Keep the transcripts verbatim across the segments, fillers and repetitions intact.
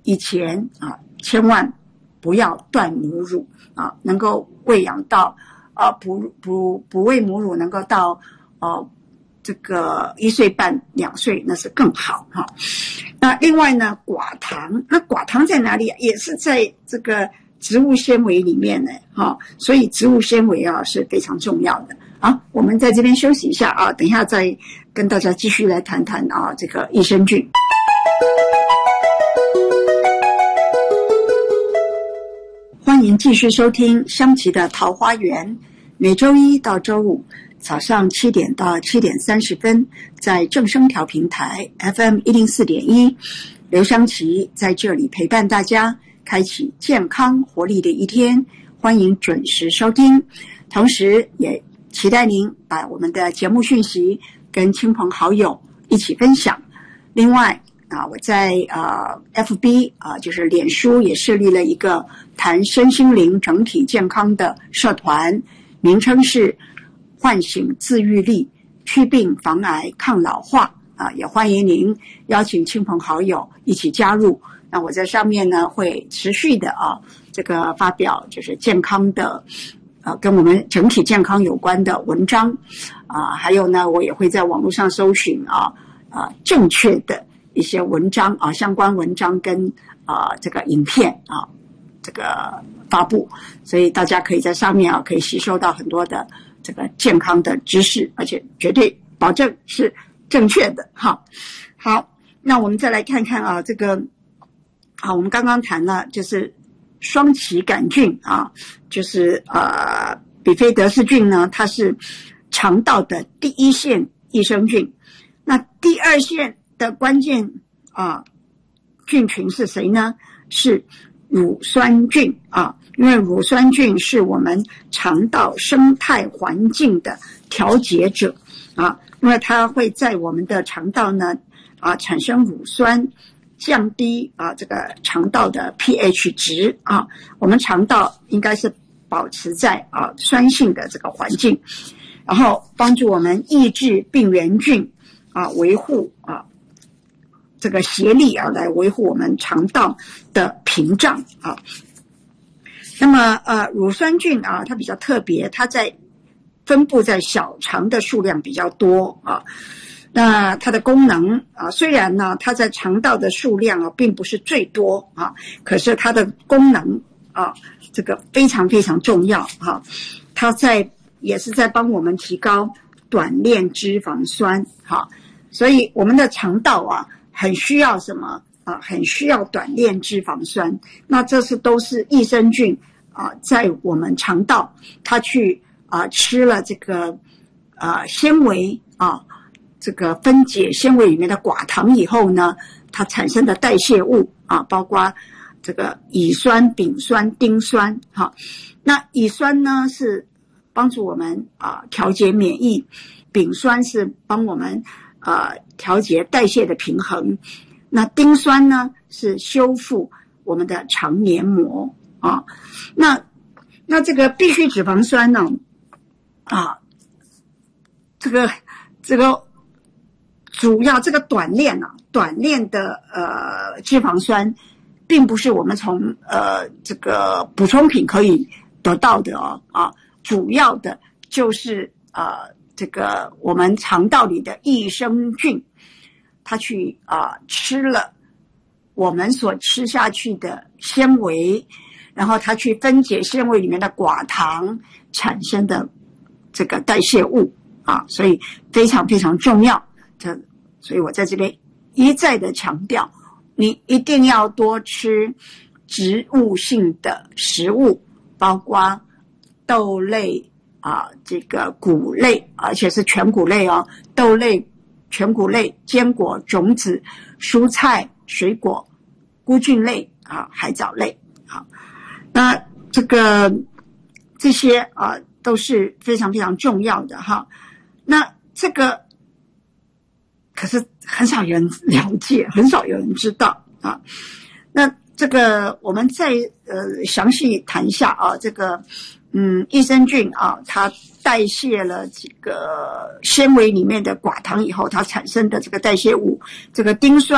以前啊，千万不要断母乳啊，能够喂养到啊哺哺哺喂母乳能够到呃这个一岁半两岁，那是更好哈。那另外呢，寡糖，那寡糖在哪里？也是在这个植物纤维里面呢，哈，所以植物纤维啊是非常重要的。好，我们在这边休息一下啊，等一下再跟大家继续来谈谈啊这个益生菌。欢迎继续收听香琪的桃花源，每周一到周五早上七点到七点三十分，在正声调频台 F M 一零四点一，刘香琪在这里陪伴大家，开启健康活力的一天。欢迎准时收听，同时也期待您把我们的节目讯息跟亲朋好友一起分享。另外啊，我在呃 F B 啊，就是脸书也设立了一个谈身心灵整体健康的社团，名称是唤醒自愈力，祛病防癌抗老化啊，也欢迎您邀请亲朋好友一起加入。那我在上面呢会持续的啊，这个发表就是健康的呃跟我们整体健康有关的文章啊，还有呢我也会在网络上搜寻啊啊正确的一些文章啊，相关文章跟啊这个影片啊这个发布，所以大家可以在上面啊可以吸收到很多的这个健康的知识，而且绝对保证是正确的哈。好，那我们再来看看啊这个啊我们刚刚谈了就是双歧杆菌啊，就是呃比菲德氏菌呢，它是肠道的第一线益生菌。那第二线的关键啊菌群是谁呢？是乳酸菌啊，因为乳酸菌是我们肠道生态环境的调节者啊，因为它会在我们的肠道呢啊产生乳酸，降低啊这个肠道的 pH 值啊，我们肠道应该是保持在啊酸性的这个环境，然后帮助我们抑制病原菌啊，维护啊这个协力啊，来维护我们肠道的屏障啊。那么呃，乳酸菌啊，它比较特别，它在分布在小肠的数量比较多啊。那它的功能啊，虽然呢它在肠道的数量啊并不是最多啊，可是它的功能啊，这个非常非常重要啊。它在也是在帮我们提高短链脂肪酸哈、啊，所以我们的肠道啊。很需要什么啊？很需要短链脂肪酸。那这是都是益生菌啊，在我们肠道，它去啊吃了这个啊纤维啊，这个分解纤维里面的寡糖以后呢，它产生的代谢物啊，包括这个乙酸、丙酸、丁酸哈、啊。那乙酸呢是帮助我们啊调节免疫，丙酸是帮我们。呃，调节代谢的平衡。那丁酸呢，是修复我们的肠黏膜啊。那那这个必需脂肪酸呢，啊，这个这个主要这个短链啊，短链的呃脂肪酸，并不是我们从呃这个补充品可以得到的哦啊，主要的就是呃。这个我们肠道里的益生菌，它去啊、呃、吃了我们所吃下去的纤维，然后它去分解纤维里面的寡糖产生的这个代谢物啊，所以非常非常重要。这所以我在这边一再的强调，你一定要多吃植物性的食物，包括豆类。啊，这个谷类，而且是全谷类哦，豆类、全谷类、坚果、种子、蔬菜、水果、菇菌类啊，海藻类啊，那这个这些啊都是非常非常重要的哈。那这个可是很少有人了解，很少有人知道啊。那这个我们再呃详细谈一下啊，这个。嗯，益生菌啊，它代谢了这个纤维里面的寡糖以后，它产生的这个代谢物，这个丁酸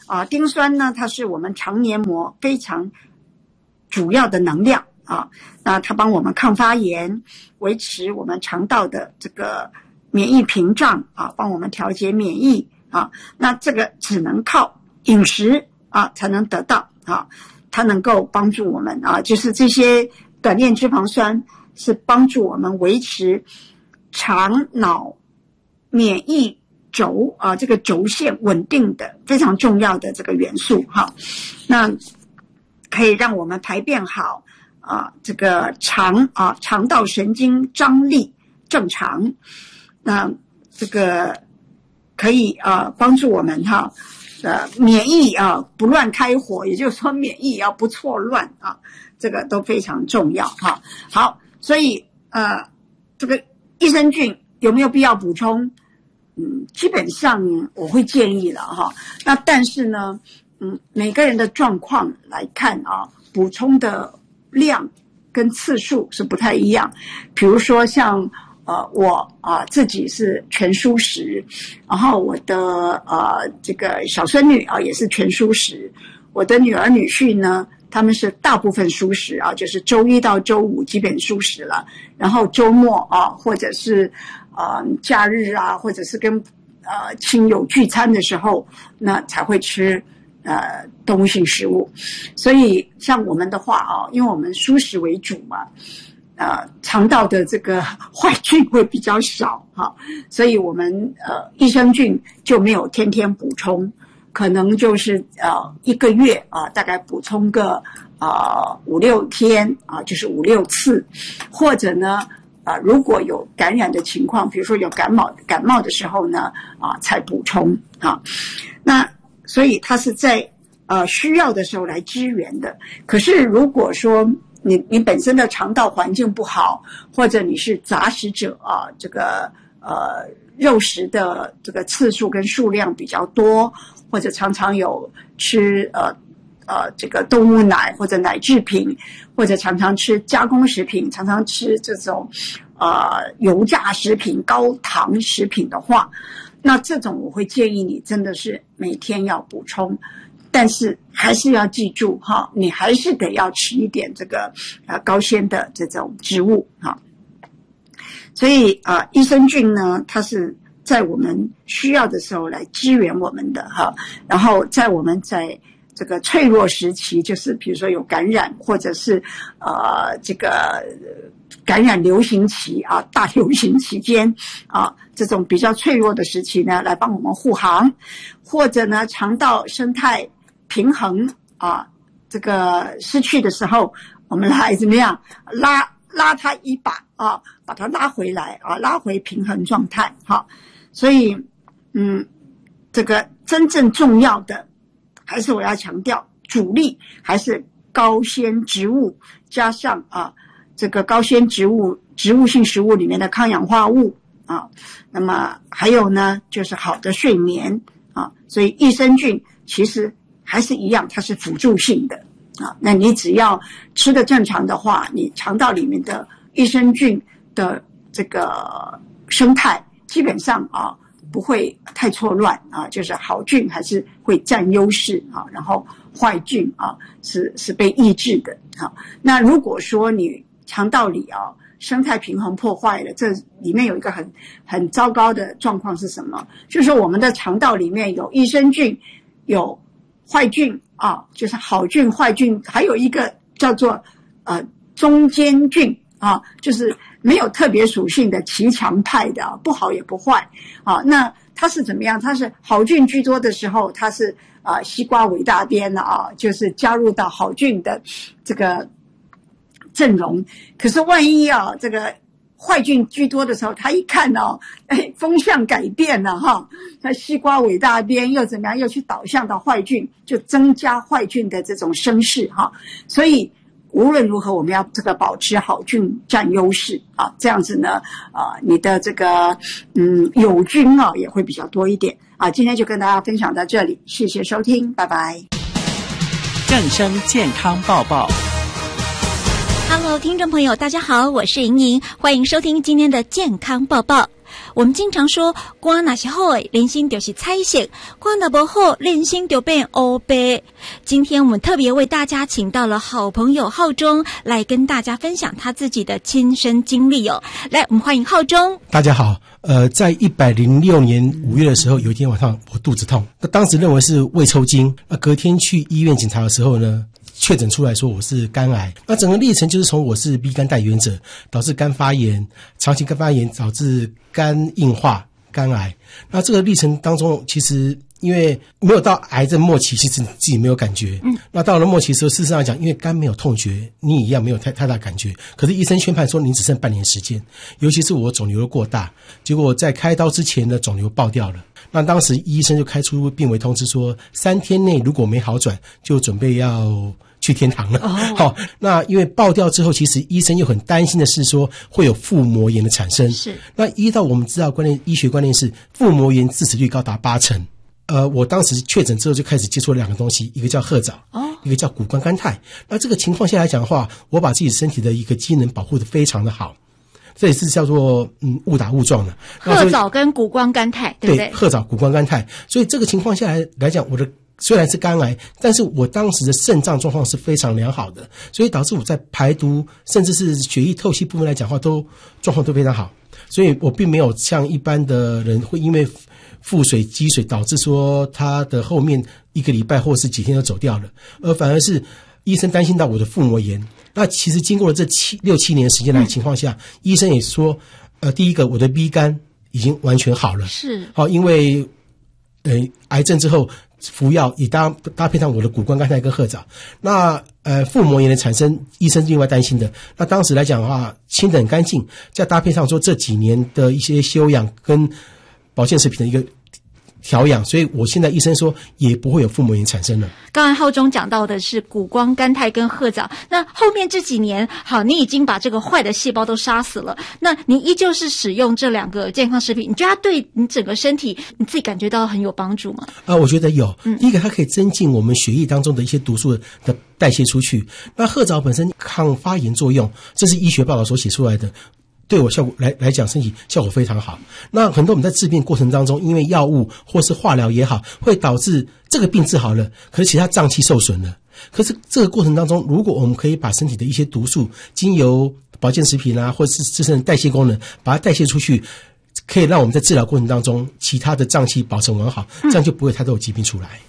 啊，丁酸呢，它是我们肠黏膜非常主要的能量啊，那它帮我们抗发炎，维持我们肠道的这个免疫屏障啊，帮我们调节免疫啊，那这个只能靠饮食啊才能得到啊，它能够帮助我们啊，就是这些短链脂肪酸是帮助我们维持肠脑免疫轴啊，这个轴线稳定的非常重要的这个元素哈，那可以让我们排便好啊，这个肠啊肠道神经张力正常，那这个可以啊帮助我们哈呃免疫啊不乱开火，也就是说免疫要不错乱啊，这个都非常重要哈。好，所以呃这个益生菌有没有必要补充？嗯，基本上我会建议了哈。那但是呢，嗯，每个人的状况来看啊，补充的量跟次数是不太一样。比如说像呃我啊自己是全蔬食，然后我的呃这个小孙女啊也是全蔬食，我的女儿女婿呢，他们是大部分蔬食啊，就是周一到周五基本蔬食了，然后周末啊或者是呃假日啊，或者是跟呃亲友聚餐的时候，那才会吃呃动物性食物。所以像我们的话啊，因为我们蔬食为主嘛，呃肠道的这个坏菌会比较少哈，所以我们呃益生菌就没有天天补充，可能就是呃一个月啊大概补充个啊五六天啊，就是五六次，或者呢啊如果有感染的情况，比如说有感冒感冒的时候呢啊才补充啊。那所以它是在呃需要的时候来支援的。可是如果说你你本身的肠道环境不好，或者你是杂食者啊，这个呃肉食的这个次数跟数量比较多，或者常常有吃呃呃这个动物奶或者奶制品，或者常常吃加工食品，常常吃这种呃油炸食品、高糖食品的话，那这种我会建议你真的是每天要补充。但是还是要记住哈，你还是得要吃一点这个呃高纤的这种植物哈。所以啊、呃，益生菌呢，它是在我们需要的时候来支援我们的哈。然后在我们在这个脆弱时期，就是比如说有感染或者是呃这个感染流行期啊，大流行期间啊，这种比较脆弱的时期呢，来帮我们护航，或者呢肠道生态平衡啊，这个失去的时候，我们来怎么样拉拉它一把啊，把它拉回来啊，拉回平衡状态哈。所以，嗯，这个真正重要的，还是我要强调，主力还是高纤植物加上啊这个高纤植物植物性食物里面的抗氧化物啊，那么还有呢就是好的睡眠啊，所以益生菌其实还是一样，它是辅助性的啊。那你只要吃得正常的话，你肠道里面的益生菌的这个生态基本上啊不会太错乱啊，就是好菌还是会占优势啊，然后坏菌啊是是被抑制的啊。那如果说你肠道里啊生态平衡破坏了，这里面有一个很很糟糕的状况是什么？就是说我们的肠道里面有益生菌，有坏菌啊，就是好菌、坏菌，还有一个叫做呃中间菌啊，就是没有特别属性的骑墙派的、啊，不好也不坏啊。那它是怎么样？它是好菌居多的时候，它是啊西瓜伟大边了啊，就是加入到好菌的这个阵容。可是万一啊这个坏菌居多的时候，他一看哦，哎，风向改变了哈，那西瓜伟大边又怎么样？又去导向到坏菌，就增加坏菌的这种声势哈。所以无论如何，我们要这个保持好菌占优势啊，这样子呢，啊，你的这个嗯友菌啊也会比较多一点啊。今天就跟大家分享到这里，谢谢收听，拜拜。 正声健康报报。 Hello， 听众朋友，大家好，我是莹莹，欢迎收听今天的健康报报。 我们经常说肝若是好的，人生就是彩色；肝若不好，人生就变黑白。今天我们特别为大家请到了好朋友浩中来跟大家分享他自己的亲身经历哦。来，我们欢迎浩中。 大家好，呃，在一百零六年五月的时候，有一天晚上我肚子痛，那当时认为是胃抽筋，那隔天去医院检查的时候呢，确诊出来说我是肝癌。那整个历程就是从我是 B 肝带原者，导致肝发炎，长期肝发炎导致肝硬化、肝癌。那这个历程当中，其实因为没有到癌症末期，其实自己没有感觉。嗯，那到了末期的时候，事实上来讲，因为肝没有痛觉，你一样没有太太大感觉。可是医生宣判说你只剩半年时间，尤其是我肿瘤过大，结果在开刀之前呢，肿瘤爆掉了。那当时医生就开出病危通知说，三天内如果没好转，就准备要去天堂了。好、哦，那因为爆掉之后，其实医生又很担心的是说会有腹膜炎的产生。是，那依照我们知道观念，医学观念是腹膜炎致死率高达八成。呃，我当时确诊之后就开始接触了两个东西，一个叫褐藻，哦，一个叫谷胱甘肽。那这个情况下来讲的话，我把自己身体的一个机能保护得非常的好。这也是叫做嗯误打误撞的。 褐藻跟谷胱甘肽，对不对？ 对，褐藻、谷胱甘肽。所以这个情况下来来讲，我的虽然是肝癌，但是我当时的肾脏状况是非常良好的，所以导致我在排毒甚至是血液透析部分来讲的话，都状况都非常好。所以我并没有像一般的人会因为腹水积水导致说他的后面一个礼拜或是几天就走掉了，而反而是医生担心到我的腹膜炎。那其实经过了这七六七年时间来的情况下，嗯、医生也说，呃，第一个我的 B 肝已经完全好了，是好，因为呃癌症之后服药也搭搭配上我的谷胱甘肽跟褐藻。那呃腹膜炎的产生，医生另外担心的。那当时来讲的话，清冷干净，再搭配上说这几年的一些休养跟保健食品的一个调养，所以我现在医生说也不会有腹膜炎产生了。 刚才浩中讲到的是谷胱甘肽跟褐藻，那后面这几年，好，你已经把这个坏的细胞都杀死了，那你依旧是使用这两个健康食品，你觉得它对你整个身体你自己感觉到很有帮助吗？ 啊、呃，我觉得有。嗯，第一个它可以增进我们血液当中的一些毒素的代谢出去。那褐藻本身抗发炎作用，这是医学报道所写出来的。对我效果来来讲，身体效果非常好。那很多我们在治病过程当中，因为药物或是化疗也好，会导致这个病治好了，可是其他脏器受损了。可是这个过程当中，如果我们可以把身体的一些毒素，经由保健食品啊，或者是自身的代谢功能，把它代谢出去，可以让我们在治疗过程当中，其他的脏器保存完好，这样就不会太多有疾病出来。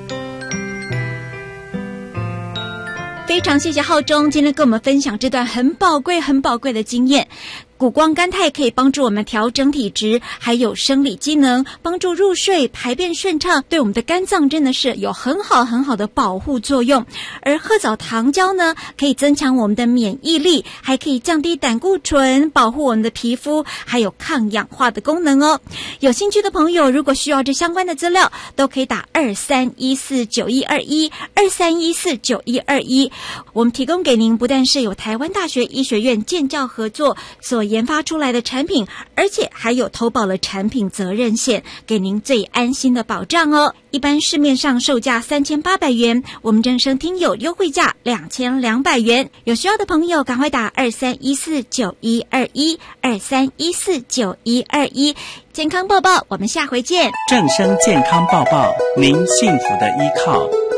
非常谢谢浩中今天跟我们分享这段很宝贵很宝贵的经验。谷胱甘肽可以帮助我们调整体质，还有生理机能，帮助入睡、排便顺畅，对我们的肝脏真的是有很好很好的保护作用。而褐藻糖胶呢，可以增强我们的免疫力，还可以降低胆固醇，保护我们的皮肤，还有抗氧化的功能哦。有兴趣的朋友，如果需要这相关的资料，都可以打二三一四九一二一二三一四九一二一。我们提供给您不但是有台湾大学医学院建教合作所研发出来的产品，而且还有投保了产品责任险，给您最安心的保障哦。一般市面上售价三千八百元，我们正声听友优惠价两千两百元。有需要的朋友赶快打二三一四九一二一二三一四九一二一。健康报报，我们下回见。 正声健康报报，您幸福的依靠。